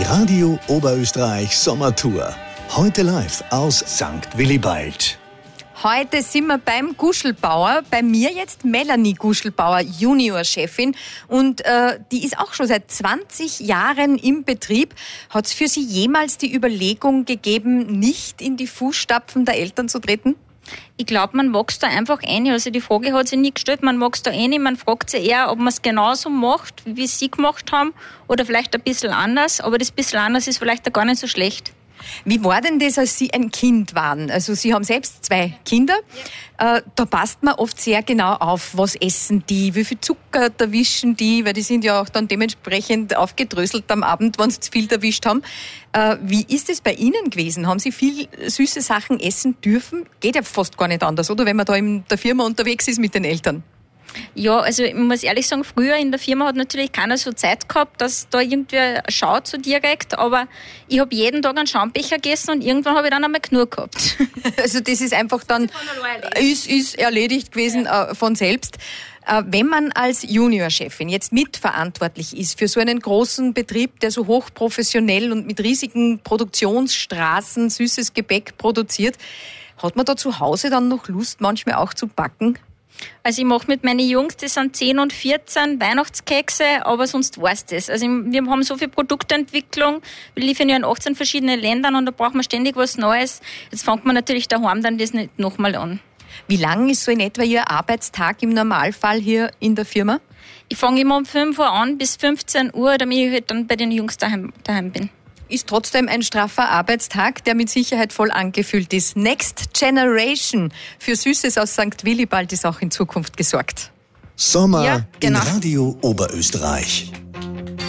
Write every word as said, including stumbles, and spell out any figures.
Radio Oberösterreich Sommertour. Heute live aus Sankt Willibald. Heute sind wir beim Guschelbauer. Bei mir jetzt Melanie Guschelbauer, Juniorchefin. Und äh, die ist auch schon seit zwanzig Jahren im Betrieb. Hat es für Sie jemals die Überlegung gegeben, nicht in die Fußstapfen der Eltern zu treten? Ich glaube, man wächst da einfach ein. Also die Frage hat sich nie gestellt. Man wächst da ein. Man fragt sich eher, ob man es genauso macht, wie sie gemacht haben, oder vielleicht ein bisschen anders. Aber das bisschen anders ist vielleicht auch gar nicht so schlecht. Wie war denn das, als Sie ein Kind waren? Also Sie haben selbst zwei Kinder. Ja. Äh, da passt man oft sehr genau auf, was essen die, wie viel Zucker erwischen die, weil die sind ja auch dann dementsprechend aufgedröselt am Abend, wenn sie zu viel erwischt haben. Äh, wie ist es bei Ihnen gewesen? Haben Sie viel süße Sachen essen dürfen? Geht ja fast gar nicht anders, oder? Wenn man da in der Firma unterwegs ist mit den Eltern. Ja, also ich muss ehrlich sagen, früher in der Firma hat natürlich keiner so Zeit gehabt, dass da irgendwer schaut so direkt, aber ich habe jeden Tag einen Schaumbecher gegessen und irgendwann habe ich dann einmal genug gehabt. Also das ist einfach dann, ist, ist erledigt gewesen ja. äh, von selbst. Äh, wenn man als Juniorchefin jetzt mitverantwortlich ist für so einen großen Betrieb, der so hochprofessionell und mit riesigen Produktionsstraßen süßes Gebäck produziert, hat man da zu Hause dann noch Lust, manchmal auch zu backen? Also ich mache mit meinen Jungs, die sind zehn und vierzehn, Weihnachtskekse, aber sonst war's das. Also wir haben so viel Produktentwicklung, wir liefern ja in achtzehn verschiedenen Ländern und da braucht man ständig was Neues. Jetzt fängt man natürlich daheim dann das nicht nochmal an. Wie lang ist so in etwa Ihr Arbeitstag im Normalfall hier in der Firma? Ich fange immer um fünf Uhr an bis fünfzehn Uhr, damit ich halt dann bei den Jungs daheim, daheim bin. Ist trotzdem ein straffer Arbeitstag, der mit Sicherheit voll angefüllt ist. Next Generation für Süßes aus Sankt Willibald ist auch in Zukunft gesorgt. Sommer ja, genau. in Radio Oberösterreich.